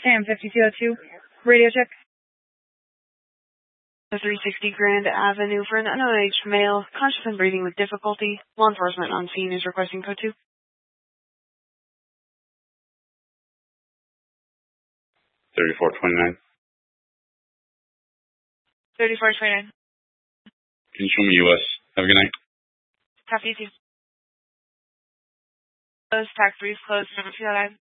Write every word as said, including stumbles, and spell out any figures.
Sam fifty-two oh two, radio check. three sixty Grand Avenue for an unacknowledged male, conscious and breathing with difficulty. Law enforcement on scene is requesting code two. thirty-four twenty-nine. thirty-four twenty-nine. Can you show me U S? Have a good night. Copy you too. Closed, tax brief, closed, number two oh nine.